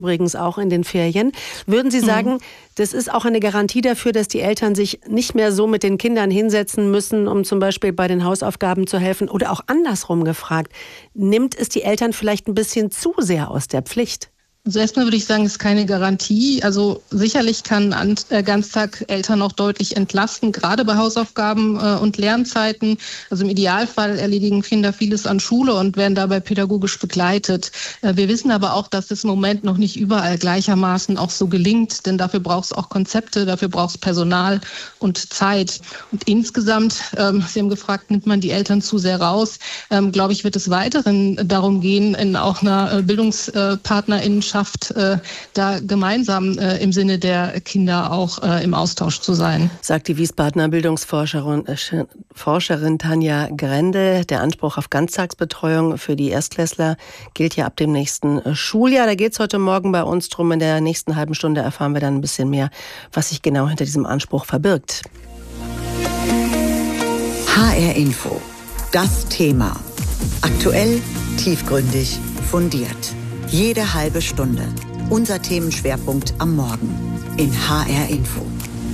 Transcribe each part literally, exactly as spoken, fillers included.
übrigens auch in den Ferien. Würden Sie sagen, mhm. das ist auch eine Garantie dafür, dass die Eltern sich nicht mehr so mit den Kindern hinsetzen müssen, um zum Beispiel bei den Hausaufgaben zu helfen? Oder auch andersrum gefragt, nimmt es die Eltern vielleicht ein bisschen zu sehr aus der Pflicht? Also erstmal würde ich sagen, es ist keine Garantie. Also sicherlich kann Ganztag Eltern auch deutlich entlasten, gerade bei Hausaufgaben und Lernzeiten. Also im Idealfall erledigen Kinder vieles an Schule und werden dabei pädagogisch begleitet. Wir wissen aber auch, dass es im Moment noch nicht überall gleichermaßen auch so gelingt, denn dafür braucht es auch Konzepte, dafür braucht es Personal und Zeit. Und insgesamt, ähm, Sie haben gefragt, nimmt man die Eltern zu sehr raus, ähm, glaube ich, wird es weiterhin darum gehen, in auch einer Bildungspartnerin Äh, da gemeinsam äh, im Sinne der Kinder auch äh, im Austausch zu sein. Sagt die Wiesbadener Bildungsforscherin äh, Forscherin Tanja Grende. Der Anspruch auf Ganztagsbetreuung für die Erstklässler gilt ja ab dem nächsten äh, Schuljahr. Da geht es heute Morgen bei uns drum. In der nächsten halben Stunde erfahren wir dann ein bisschen mehr, was sich genau hinter diesem Anspruch verbirgt. H R Info. Das Thema. Aktuell, tiefgründig, fundiert. Jede halbe Stunde. Unser Themenschwerpunkt am Morgen in H R Info.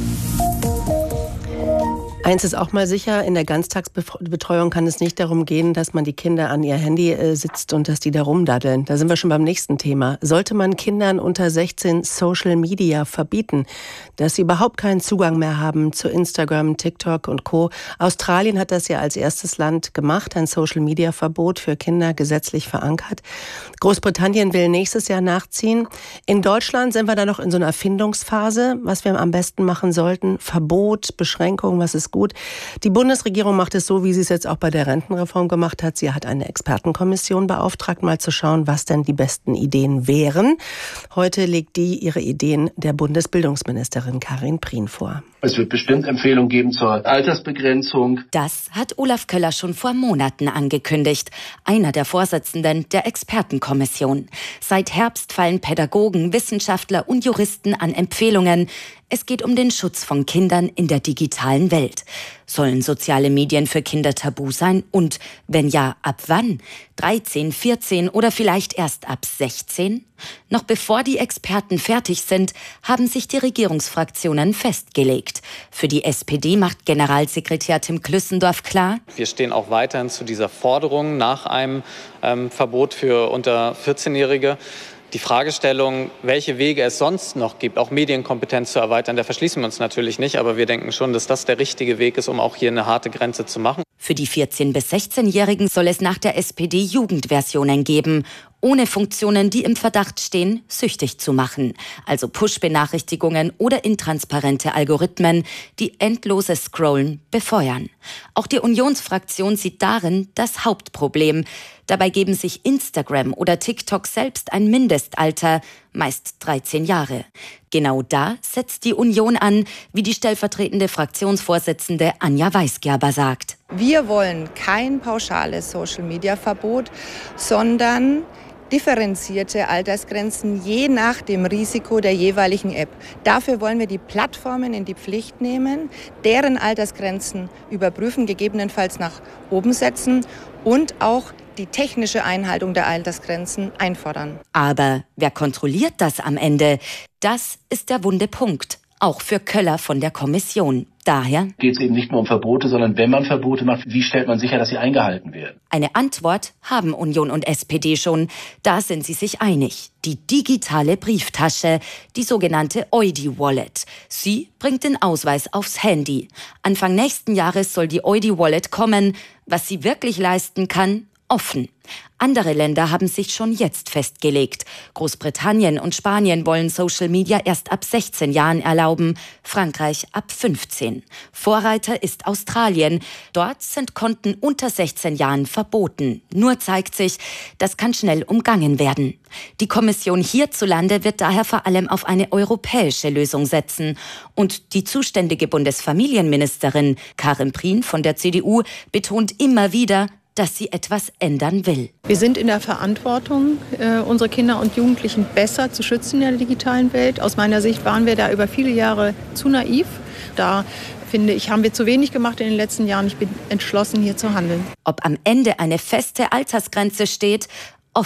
Eins ist auch mal sicher, in der Ganztagsbetreuung kann es nicht darum gehen, dass man die Kinder an ihr Handy äh, sitzt und dass die da rumdaddeln. Da sind wir schon beim nächsten Thema. Sollte man Kindern unter sechzehn Social Media verbieten, dass sie überhaupt keinen Zugang mehr haben zu Instagram, TikTok und Co. Australien hat das ja als erstes Land gemacht, ein Social Media Verbot für Kinder gesetzlich verankert. Großbritannien will nächstes Jahr nachziehen. In Deutschland sind wir da noch in so einer Findungsphase, was wir am besten machen sollten. Verbot, Beschränkung, was ist gut. Gut. Die Bundesregierung macht es so, wie sie es jetzt auch bei der Rentenreform gemacht hat. Sie hat eine Expertenkommission beauftragt, mal zu schauen, was denn die besten Ideen wären. Heute legt die ihre Ideen der Bundesbildungsministerin Karin Prien vor. Es wird bestimmt Empfehlungen geben zur Altersbegrenzung. Das hat Olaf Köller schon vor Monaten angekündigt, einer der Vorsitzenden der Expertenkommission. Seit Herbst fallen Pädagogen, Wissenschaftler und Juristen an Empfehlungen. Es geht um den Schutz von Kindern in der digitalen Welt. Sollen soziale Medien für Kinder tabu sein? Und wenn ja, ab wann? dreizehn, vierzehn oder vielleicht erst ab sechzehn? Noch bevor die Experten fertig sind, haben sich die Regierungsfraktionen festgelegt. Für die S P D macht Generalsekretär Tim Klüssendorf klar: Wir stehen auch weiterhin zu dieser Forderung nach einem ähm, Verbot für unter vierzehnjährige. Die Fragestellung, welche Wege es sonst noch gibt, auch Medienkompetenz zu erweitern, da verschließen wir uns natürlich nicht. Aber wir denken schon, dass das der richtige Weg ist, um auch hier eine harte Grenze zu machen. Für die vierzehn- bis sechzehnjährigen soll es nach der S P D Jugendversionen geben. Ohne Funktionen, die im Verdacht stehen, süchtig zu machen. Also Push-Benachrichtigungen oder intransparente Algorithmen, die endloses Scrollen befeuern. Auch die Unionsfraktion sieht darin das Hauptproblem. Dabei geben sich Instagram oder TikTok selbst ein Mindestalter, meist dreizehn Jahre. Genau da setzt die Union an, wie die stellvertretende Fraktionsvorsitzende Anja Weisgerber sagt. Wir wollen kein pauschales Social-Media-Verbot, sondern differenzierte Altersgrenzen je nach dem Risiko der jeweiligen App. Dafür wollen wir die Plattformen in die Pflicht nehmen, deren Altersgrenzen überprüfen, gegebenenfalls nach oben setzen und auch die technische Einhaltung der Altersgrenzen einfordern. Aber wer kontrolliert das am Ende? Das ist der wunde Punkt, auch für Köller von der Kommission. Daher geht es eben nicht nur um Verbote, sondern wenn man Verbote macht, wie stellt man sicher, dass sie eingehalten werden? Eine Antwort haben Union und S P D schon. Da sind sie sich einig. Die digitale Brieftasche, die sogenannte Eudi-Wallet. Sie bringt den Ausweis aufs Handy. Anfang nächsten Jahres soll die Eudi-Wallet kommen. Was sie wirklich leisten kann, offen. Andere Länder haben sich schon jetzt festgelegt. Großbritannien und Spanien wollen Social Media erst ab sechzehn Jahren erlauben, Frankreich ab fünfzehn. Vorreiter ist Australien. Dort sind Konten unter sechzehn Jahren verboten. Nur zeigt sich, das kann schnell umgangen werden. Die Kommission hierzulande wird daher vor allem auf eine europäische Lösung setzen. Und die zuständige Bundesfamilienministerin Karin Prien von der C D U betont immer wieder, dass sie etwas ändern will. Wir sind in der Verantwortung, äh, unsere Kinder und Jugendlichen besser zu schützen in der digitalen Welt. Aus meiner Sicht waren wir da über viele Jahre zu naiv. Da, finde ich, haben wir zu wenig gemacht in den letzten Jahren. Ich bin entschlossen, hier zu handeln. Ob am Ende eine feste Altersgrenze steht, offen.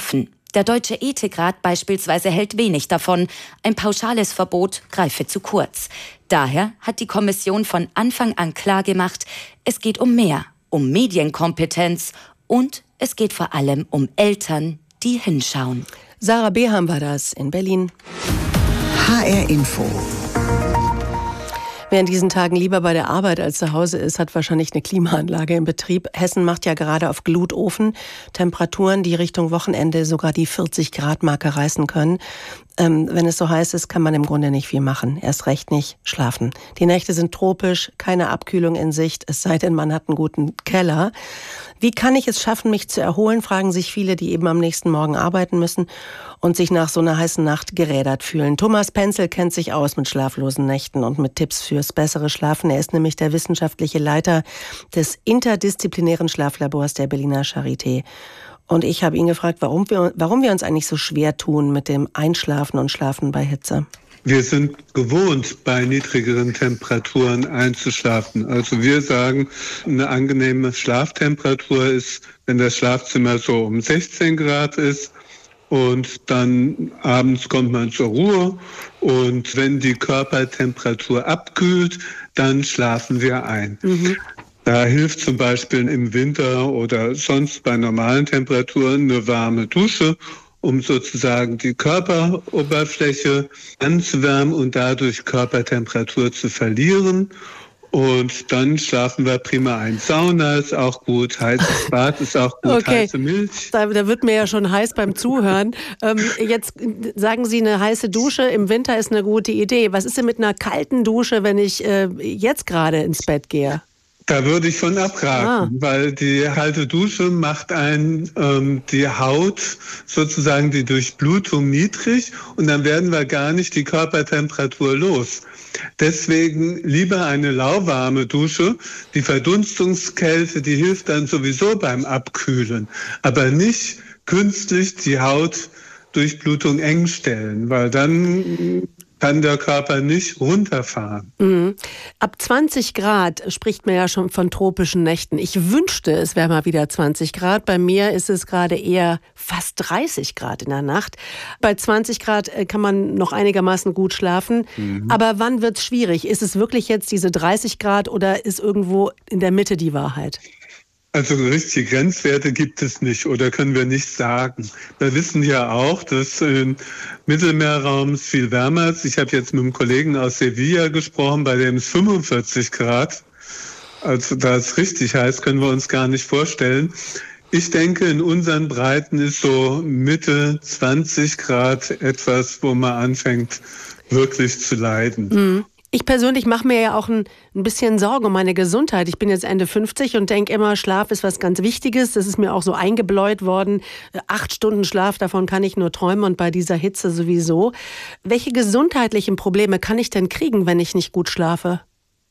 Der Deutsche Ethikrat beispielsweise hält wenig davon. Ein pauschales Verbot greife zu kurz. Daher hat die Kommission von Anfang an klargemacht, es geht um mehr, um Medienkompetenz und es geht vor allem um Eltern, die hinschauen. Sarah Beham war das in Berlin. H R Info. Wer in diesen Tagen lieber bei der Arbeit als zu Hause ist, hat wahrscheinlich eine Klimaanlage im Betrieb. Hessen macht ja gerade auf Glutofen Temperaturen, die Richtung Wochenende sogar die vierzig Grad Marke reißen können. Ähm, wenn es so heiß ist, kann man im Grunde nicht viel machen. Erst recht nicht schlafen. Die Nächte sind tropisch, keine Abkühlung in Sicht, es sei denn, man hat einen guten Keller. Wie kann ich es schaffen, mich zu erholen, fragen sich viele, die eben am nächsten Morgen arbeiten müssen und sich nach so einer heißen Nacht gerädert fühlen. Thomas Penzel kennt sich aus mit schlaflosen Nächten und mit Tipps fürs bessere Schlafen. Er ist nämlich der wissenschaftliche Leiter des interdisziplinären Schlaflabors der Berliner Charité. Und ich habe ihn gefragt, warum wir, warum wir uns eigentlich so schwer tun mit dem Einschlafen und Schlafen bei Hitze. Wir sind gewohnt, bei niedrigeren Temperaturen einzuschlafen. Also wir sagen, eine angenehme Schlaftemperatur ist, wenn das Schlafzimmer so um sechzehn Grad ist und dann abends kommt man zur Ruhe und wenn die Körpertemperatur abkühlt, dann schlafen wir ein. Mhm. Da hilft zum Beispiel im Winter oder sonst bei normalen Temperaturen eine warme Dusche, um sozusagen die Körperoberfläche anzuwärmen und dadurch Körpertemperatur zu verlieren. Und dann schlafen wir prima ein. Sauna ist auch gut, heißes Bad ist auch gut, okay. Heiße Milch. Da, da wird mir ja schon heiß beim Zuhören. ähm, jetzt sagen Sie, eine heiße Dusche im Winter ist eine gute Idee. Was ist denn mit einer kalten Dusche, wenn ich äh, jetzt gerade ins Bett gehe? Da würde ich von abraten, ah. weil die kalte Dusche macht einen, ähm, die Haut, sozusagen die Durchblutung niedrig und dann werden wir gar nicht die Körpertemperatur los. Deswegen lieber eine lauwarme Dusche. Die Verdunstungskälte, die hilft dann sowieso beim Abkühlen, aber nicht künstlich die Hautdurchblutung eng stellen, weil dann kann der Körper nicht runterfahren. Mhm. Ab zwanzig Grad spricht man ja schon von tropischen Nächten. Ich wünschte, es wäre mal wieder zwanzig Grad. Bei mir ist es gerade eher fast dreißig Grad in der Nacht. Bei zwanzig Grad kann man noch einigermaßen gut schlafen. Mhm. Aber wann wird es schwierig? Ist es wirklich jetzt diese dreißig Grad oder ist irgendwo in der Mitte die Wahrheit? Also richtige Grenzwerte gibt es nicht oder können wir nicht sagen. Wir wissen ja auch, dass im Mittelmeerraum es viel wärmer ist. Ich habe jetzt mit einem Kollegen aus Sevilla gesprochen, bei dem es fünfundvierzig Grad. Also da es richtig heiß, können wir uns gar nicht vorstellen. Ich denke, in unseren Breiten ist so Mitte zwanzig Grad etwas, wo man anfängt, wirklich zu leiden. Mhm. Ich persönlich mache mir ja auch ein, ein bisschen Sorgen um meine Gesundheit. Ich bin jetzt Ende fünfzig und denke immer, Schlaf ist was ganz Wichtiges. Das ist mir auch so eingebläut worden. Acht Stunden Schlaf, davon kann ich nur träumen und bei dieser Hitze sowieso. Welche gesundheitlichen Probleme kann ich denn kriegen, wenn ich nicht gut schlafe?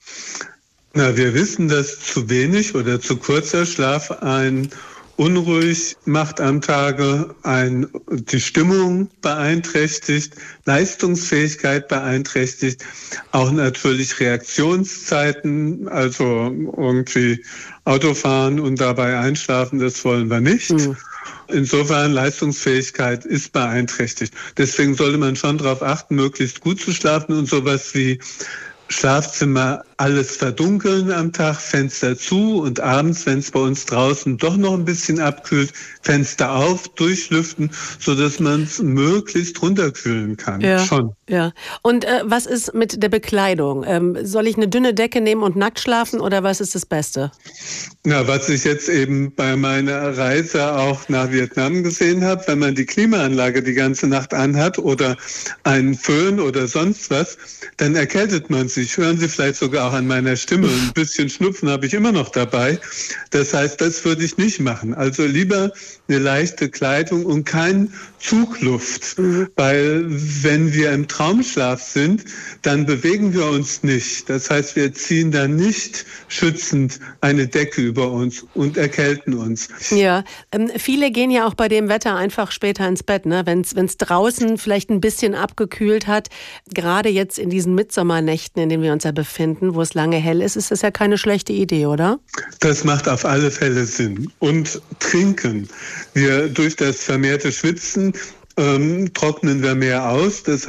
Na, wir wissen, dass zu wenig oder zu kurzer Schlaf ein unruhig macht am Tage, ein, die Stimmung beeinträchtigt, Leistungsfähigkeit beeinträchtigt, auch natürlich Reaktionszeiten, also irgendwie Autofahren und dabei einschlafen, das wollen wir nicht. Mhm. Insofern Leistungsfähigkeit ist beeinträchtigt. Deswegen sollte man schon darauf achten, möglichst gut zu schlafen und sowas wie Schlafzimmer alles verdunkeln am Tag, Fenster zu und abends, wenn es bei uns draußen doch noch ein bisschen abkühlt, Fenster auf, durchlüften, sodass man es möglichst runterkühlen kann. Ja, schon. Ja. Und äh, was ist mit der Bekleidung? Ähm, soll ich eine dünne Decke nehmen und nackt schlafen oder was ist das Beste? Na, was ich jetzt eben bei meiner Reise auch nach Vietnam gesehen habe, wenn man die Klimaanlage die ganze Nacht anhat oder einen Föhn oder sonst was, dann erkältet man sich. Hören Sie vielleicht sogar auch an meiner Stimme. Ein bisschen Schnupfen habe ich immer noch dabei. Das heißt, das würde ich nicht machen. Also lieber eine leichte Kleidung und kein Zugluft. Mhm. Weil wenn wir im Traumschlaf sind, dann bewegen wir uns nicht. Das heißt, wir ziehen dann nicht schützend eine Decke über uns und erkälten uns. Ja, ähm, viele gehen ja auch bei dem Wetter einfach später ins Bett, ne? Wenn es draußen vielleicht ein bisschen abgekühlt hat, gerade jetzt in diesen Mitsommernächten, in denen wir uns ja befinden, wo wo es lange hell ist, ist das ja keine schlechte Idee, oder? Das macht auf alle Fälle Sinn. Und trinken. Wir durch das vermehrte Schwitzen ähm, trocknen wir mehr aus. Das